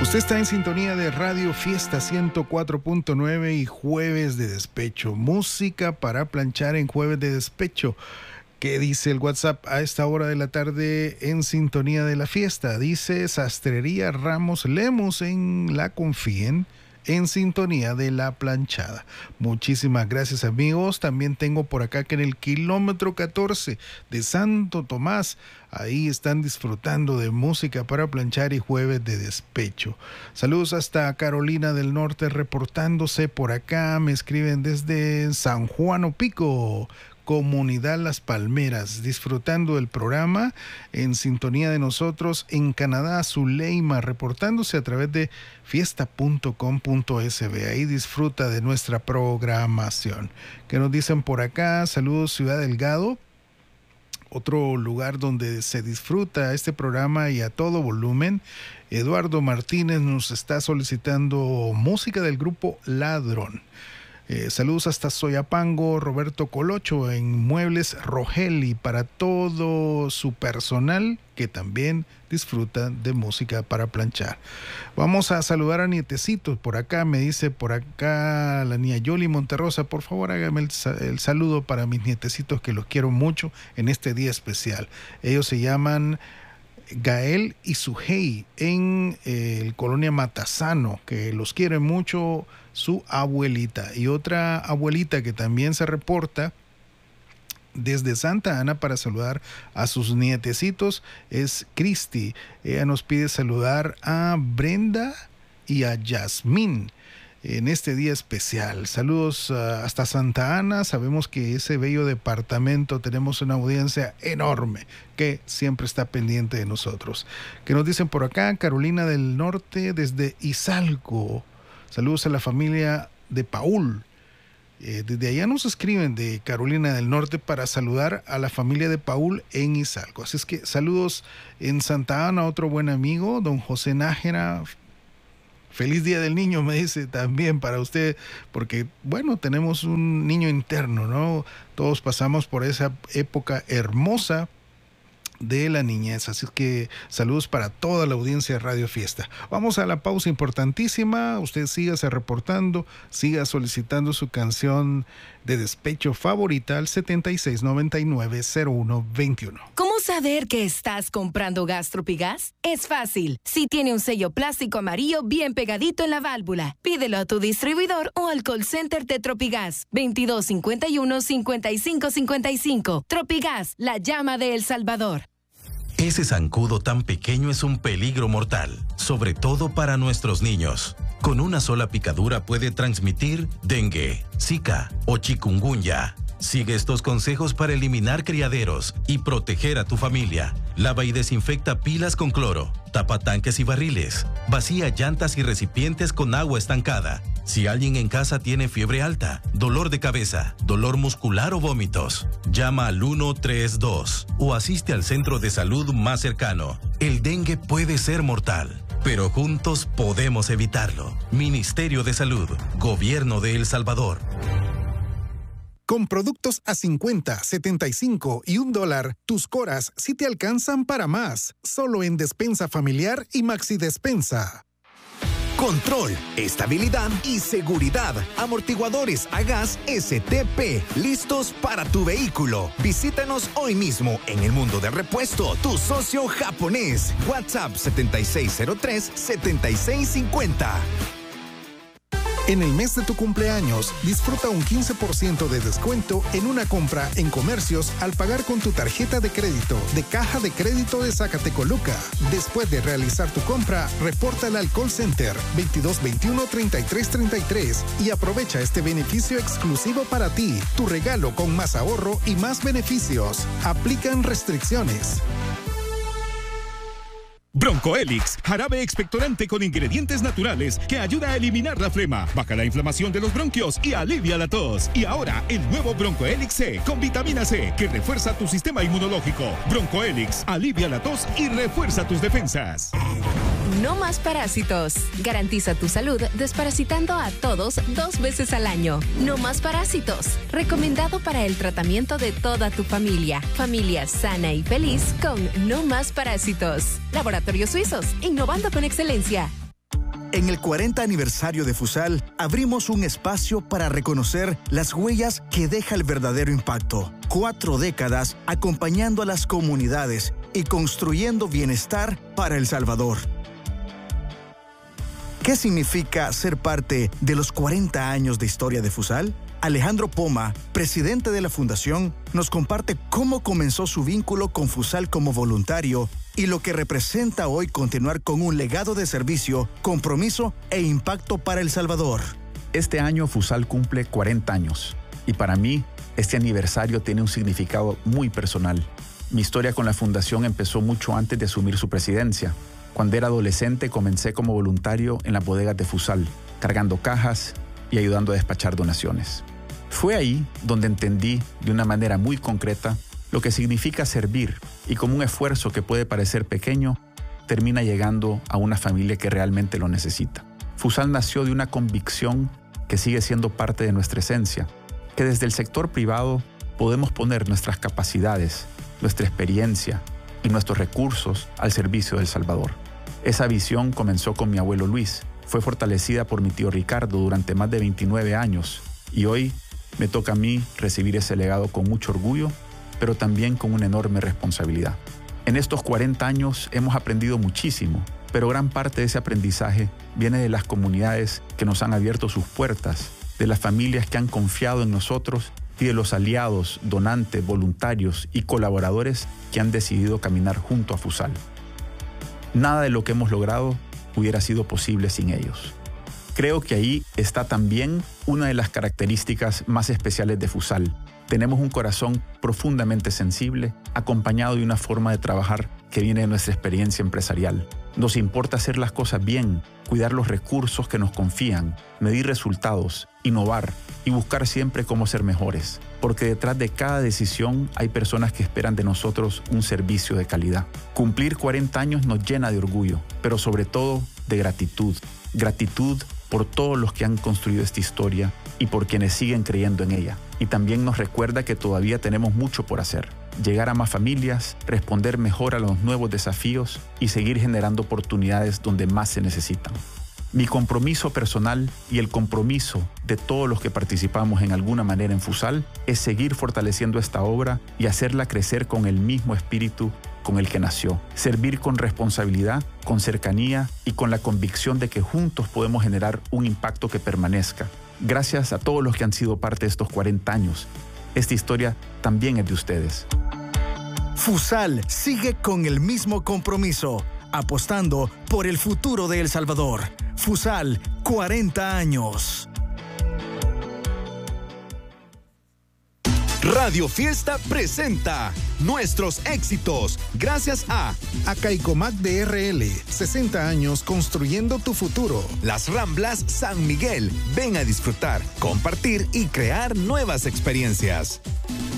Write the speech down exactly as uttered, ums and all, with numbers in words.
Usted está en sintonía de Radio Fiesta ciento cuatro punto nueve y Jueves de Despecho. Música para planchar en Jueves de Despecho. ¿Qué dice el WhatsApp a esta hora de la tarde en sintonía de la fiesta? Dice Sastrería Ramos Lemus en La Confíen, en sintonía de la planchada. Muchísimas gracias, amigos. También tengo por acá que en el kilómetro catorce de Santo Tomás, ahí están disfrutando de música para planchar y Jueves de Despecho. Saludos hasta Carolina del Norte reportándose por acá. Me escriben desde San Juan Opico, Comunidad Las Palmeras, disfrutando del programa, en sintonía de nosotros. En Canadá, Zuleima, reportándose a través de fiesta punto com punto es be. Ahí disfruta de nuestra programación. ¿Qué nos dicen por acá? Saludos, Ciudad Delgado, otro lugar donde se disfruta este programa y a todo volumen. Eduardo Martínez nos está solicitando música del grupo Ladrón. Eh, saludos hasta Soyapango, Roberto Colocho en Muebles Rogel, y para todo su personal que también disfruta de música para planchar. Vamos a saludar a nietecitos. Por acá me dice, por acá la niña Yoli Monterrosa, por favor hágame el, el saludo para mis nietecitos que los quiero mucho en este día especial. Ellos se llaman Gael y Sujei en eh, el Colonia Matasano, que los quiere mucho su abuelita. Y otra abuelita que también se reporta desde Santa Ana para saludar a sus nietecitos es Cristi. Ella nos pide saludar a Brenda y a Yasmín en este día especial. Saludos uh, hasta Santa Ana. Sabemos que ese bello departamento tenemos una audiencia enorme que siempre está pendiente de nosotros. ¿Qué nos dicen por acá? Carolina del Norte desde Izalco. Saludos a la familia de Paul. Eh, desde allá nos escriben de Carolina del Norte para saludar a la familia de Paul en Izalco. Así es que saludos en Santa Ana, otro buen amigo, don José Nájera. Feliz Día del Niño, me dice también para usted, porque bueno, tenemos un niño interno, ¿no? Todos pasamos por esa época hermosa de la niñez. Así es que saludos para toda la audiencia de Radio Fiesta. Vamos a la pausa importantísima. Usted sígase reportando, siga solicitando su canción de despecho favorita al setenta y seis noventa y nueve cero uno veintiuno. ¿Cómo saber que estás comprando gas Tropigas? Es fácil. Si tiene un sello plástico amarillo bien pegadito en la válvula, pídelo a tu distribuidor o al call center de Tropigas. veintidós cincuenta y uno cincuenta y cinco cincuenta y cinco. Tropigas, la llama de El Salvador. Ese zancudo tan pequeño es un peligro mortal, sobre todo para nuestros niños. Con una sola picadura puede transmitir dengue, zika o chikungunya. Sigue estos consejos para eliminar criaderos y proteger a tu familia. Lava y desinfecta pilas con cloro, tapa tanques y barriles, vacía llantas y recipientes con agua estancada. Si alguien en casa tiene fiebre alta, dolor de cabeza, dolor muscular o vómitos, llama al uno tres dos o asiste al centro de salud más cercano. El dengue puede ser mortal, pero juntos podemos evitarlo. Ministerio de Salud, Gobierno de El Salvador. Con productos a cincuenta, setenta y cinco y un dólar, tus coras sí te alcanzan para más. Solo en Despensa Familiar y Maxi Despensa. Control, estabilidad y seguridad. Amortiguadores a gas S T P, listos para tu vehículo. Visítanos hoy mismo en El Mundo del Repuesto, tu socio japonés. WhatsApp setenta y seis cero tres, setenta y seis cincuenta. En el mes de tu cumpleaños, disfruta un quince por ciento de descuento en una compra en comercios al pagar con tu tarjeta de crédito de Caja de Crédito de Zacatecoluca. Después de realizar tu compra, repórtala al call center veintidós veintiuno treinta y tres treinta y tres y aprovecha este beneficio exclusivo para ti. Tu regalo con más ahorro y más beneficios. Aplican restricciones. Broncoelix, jarabe expectorante con ingredientes naturales que ayuda a eliminar la flema, baja la inflamación de los bronquios y alivia la tos. Y ahora, el nuevo Broncoelix C con vitamina C que refuerza tu sistema inmunológico. Broncoelix, alivia la tos y refuerza tus defensas. No más parásitos. Garantiza tu salud desparasitando a todos dos veces al año. No más parásitos. Recomendado para el tratamiento de toda tu familia. Familia sana y feliz con No más parásitos. Laboratorios Suizos, innovando con excelencia. En el cuarenta aniversario de Fusal, abrimos un espacio para reconocer las huellas que deja el verdadero impacto. Cuatro décadas acompañando a las comunidades y construyendo bienestar para El Salvador. ¿Qué significa ser parte de los cuarenta años de historia de Fusal? Alejandro Poma, presidente de la Fundación, nos comparte cómo comenzó su vínculo con Fusal como voluntario y lo que representa hoy continuar con un legado de servicio, compromiso e impacto para El Salvador. Este año Fusal cumple cuarenta años y para mí este aniversario tiene un significado muy personal. Mi historia con la Fundación empezó mucho antes de asumir su presidencia. Cuando era adolescente comencé como voluntario en las bodegas de Fusal, cargando cajas y ayudando a despachar donaciones. Fue ahí donde entendí de una manera muy concreta lo que significa servir y cómo un esfuerzo que puede parecer pequeño termina llegando a una familia que realmente lo necesita. Fusal nació de una convicción que sigue siendo parte de nuestra esencia, que desde el sector privado podemos poner nuestras capacidades, nuestra experiencia y nuestros recursos al servicio de El Salvador. Esa visión comenzó con mi abuelo Luis, fue fortalecida por mi tío Ricardo durante más de veintinueve años y hoy me toca a mí recibir ese legado con mucho orgullo, pero también con una enorme responsabilidad. En estos cuarenta años hemos aprendido muchísimo, pero gran parte de ese aprendizaje viene de las comunidades que nos han abierto sus puertas, de las familias que han confiado en nosotros y de los aliados, donantes, voluntarios y colaboradores que han decidido caminar junto a Fusal. Nada de lo que hemos logrado hubiera sido posible sin ellos. Creo que ahí está también una de las características más especiales de Fusal. Tenemos un corazón profundamente sensible, acompañado de una forma de trabajar que viene de nuestra experiencia empresarial. Nos importa hacer las cosas bien, cuidar los recursos que nos confían, medir resultados, innovar y buscar siempre cómo ser mejores. Porque detrás de cada decisión hay personas que esperan de nosotros un servicio de calidad. Cumplir cuarenta años nos llena de orgullo, pero sobre todo de gratitud. Gratitud por todos los que han construido esta historia y por quienes siguen creyendo en ella. Y también nos recuerda que todavía tenemos mucho por hacer. Llegar a más familias, responder mejor a los nuevos desafíos y seguir generando oportunidades donde más se necesitan. Mi compromiso personal y el compromiso de todos los que participamos en alguna manera en Fusal es seguir fortaleciendo esta obra y hacerla crecer con el mismo espíritu con el que nació. Servir con responsabilidad, con cercanía y con la convicción de que juntos podemos generar un impacto que permanezca. Gracias a todos los que han sido parte de estos cuarenta años. Esta historia también es de ustedes. Fusal sigue con el mismo compromiso, apostando por el futuro de El Salvador. Fusal, cuarenta años. Radio Fiesta presenta nuestros éxitos gracias a Acaicomac de R L, sesenta años construyendo tu futuro. Las Ramblas San Miguel. Ven a disfrutar, compartir y crear nuevas experiencias.